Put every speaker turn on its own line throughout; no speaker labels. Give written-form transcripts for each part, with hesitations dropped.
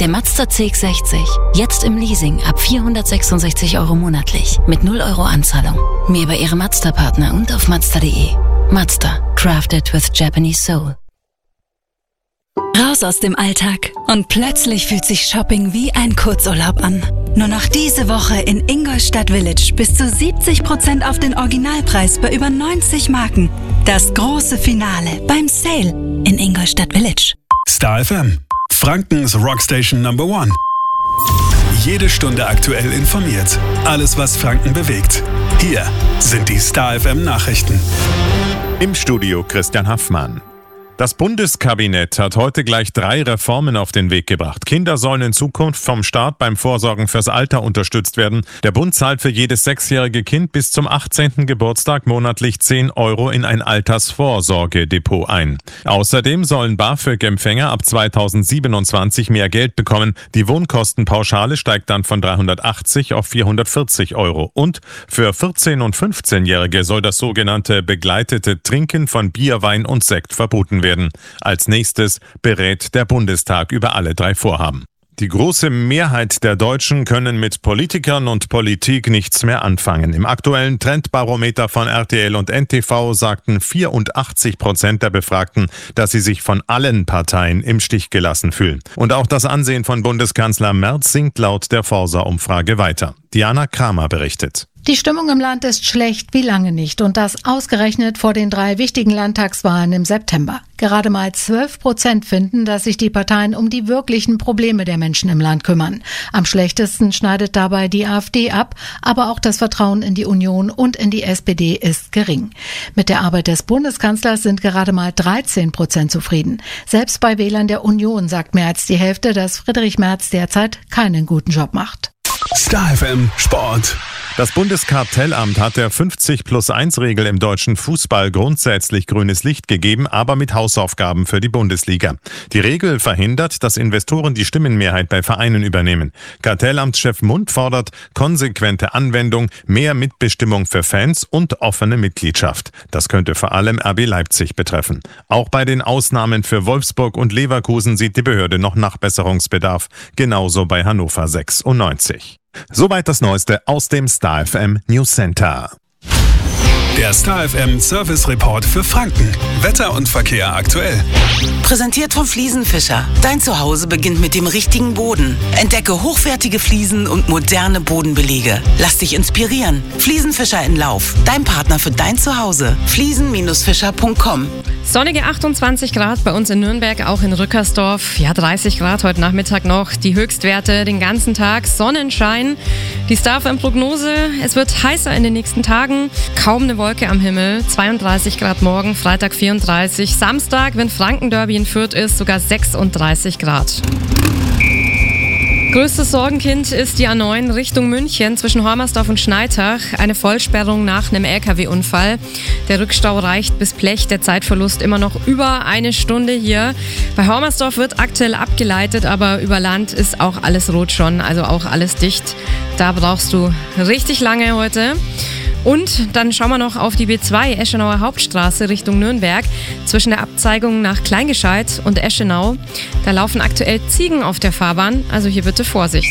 Der Mazda CX-60. Jetzt im Leasing ab 466 € monatlich. Mit 0 € Anzahlung. Mehr bei Ihrem Mazda-Partner und auf Mazda.de. Mazda. Crafted with Japanese Soul.
Raus aus dem Alltag und plötzlich fühlt sich Shopping wie ein Kurzurlaub an. Nur noch diese Woche in Ingolstadt Village bis zu 70% auf den Originalpreis bei über 90 Marken. Das große Finale beim Sale in Ingolstadt Village.
Star FM, Frankens Rockstation Number 1. Jede Stunde aktuell informiert. Alles, was Franken bewegt. Hier sind die Star FM Nachrichten.
Im Studio Christian Haffmann. Das Bundeskabinett hat heute gleich 3 Reformen auf den Weg gebracht. Kinder sollen in Zukunft vom Staat beim Vorsorgen fürs Alter unterstützt werden. Der Bund zahlt für jedes 6-jährige Kind bis zum 18. Geburtstag monatlich 10 € in ein Altersvorsorgedepot ein. Außerdem sollen BAföG-Empfänger ab 2027 mehr Geld bekommen. Die Wohnkostenpauschale steigt dann von 380 auf 440 €. Und für 14- und 15-Jährige soll das sogenannte begleitete Trinken von Bier, Wein und Sekt verboten werden. Als nächstes berät der Bundestag über alle 3 Vorhaben. Die große Mehrheit der Deutschen können mit Politikern und Politik nichts mehr anfangen. Im aktuellen Trendbarometer von RTL und NTV sagten 84% der Befragten, dass sie sich von allen Parteien im Stich gelassen fühlen. Und auch das Ansehen von Bundeskanzler Merz sinkt laut der Forsa-Umfrage weiter. Diana Kramer berichtet.
Die Stimmung im Land ist schlecht wie lange nicht und das ausgerechnet vor den 3 wichtigen Landtagswahlen im September. Gerade mal 12% finden, dass sich die Parteien um die wirklichen Probleme der Menschen im Land kümmern. Am schlechtesten schneidet dabei die AfD ab, aber auch das Vertrauen in die Union und in die SPD ist gering. Mit der Arbeit des Bundeskanzlers sind gerade mal 13% zufrieden. Selbst bei Wählern der Union sagt mehr als die Hälfte, dass Friedrich Merz derzeit keinen guten Job macht.
Star FM Sport.
Das Bundeskartellamt hat der 50+1-Regel im deutschen Fußball grundsätzlich grünes Licht gegeben, aber mit Hausaufgaben für die Bundesliga. Die Regel verhindert, dass Investoren die Stimmenmehrheit bei Vereinen übernehmen. Kartellamtschef Mund fordert konsequente Anwendung, mehr Mitbestimmung für Fans und offene Mitgliedschaft. Das könnte vor allem RB Leipzig betreffen. Auch bei den Ausnahmen für Wolfsburg und Leverkusen sieht die Behörde noch Nachbesserungsbedarf, genauso bei Hannover 96. Soweit das Neueste aus dem Star FM News Center.
Der Star FM Service Report für Franken. Wetter und Verkehr aktuell.
Präsentiert vom Fliesenfischer. Dein Zuhause beginnt mit dem richtigen Boden. Entdecke hochwertige Fliesen und moderne Bodenbelege. Lass dich inspirieren. Fliesenfischer in Lauf. Dein Partner für dein Zuhause. Fliesen-fischer.com.
Sonnige 28 Grad bei uns in Nürnberg, auch in Rückersdorf. Ja, 30 Grad heute Nachmittag noch. Die Höchstwerte den ganzen Tag. Sonnenschein. Die Star FM-Prognose. Es wird heißer in den nächsten Tagen. Kaum eine Wolke am Himmel. 32 Grad morgen, Freitag 34. Samstag, wenn Franken-Derby in Fürth ist, sogar 36 Grad. Größtes Sorgenkind ist die A9 Richtung München zwischen Hormersdorf und Schneitach. Eine Vollsperrung nach einem LKW-Unfall. Der Rückstau reicht bis Blech, der Zeitverlust immer noch über 1 Stunde hier. Bei Hormersdorf wird aktuell abgeleitet, aber über Land ist auch alles rot schon, also auch alles dicht. Da brauchst du richtig lange heute. Und dann schauen wir noch auf die B2 Eschenauer Hauptstraße Richtung Nürnberg. Zwischen der Abzweigung nach Kleingescheid und Eschenau. Da laufen aktuell Ziegen auf der Fahrbahn, also hier bitte Vorsicht.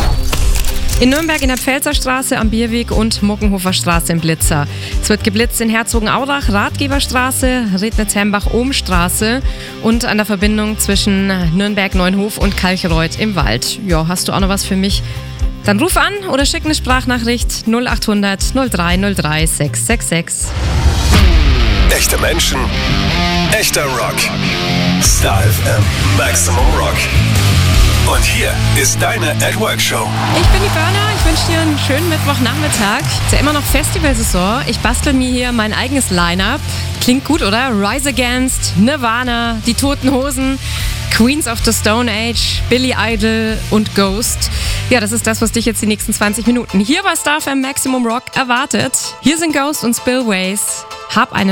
In Nürnberg in der Pfälzerstraße am Bierweg und Muckenhofer Straße im Blitzer. Es wird geblitzt in Herzogenaurach, Ratgeberstraße, Rednitzhembach-Ohmstraße und an der Verbindung zwischen Nürnberg-Neuenhof und Kalchreuth im Wald. Ja, hast du auch noch was für mich? Dann ruf an oder schick eine Sprachnachricht 0800 0303 666.
Echte Menschen, echter Rock. Star FM Maximum Rock. Und hier ist deine @Work-Show.
Ich bin die Burner, ich wünsche dir einen schönen Mittwochnachmittag. Es ist ja immer noch Festivalsaison. Ich bastel mir hier mein eigenes Line-Up. Klingt gut, oder? Rise Against, Nirvana, die Toten Hosen, Queens of the Stone Age, Billy Idol und Ghost. Ja, das ist das, was dich jetzt die nächsten 20 Minuten hier bei Star FM Maximum Rock erwartet. Hier sind Ghost und Spillways. Hab eine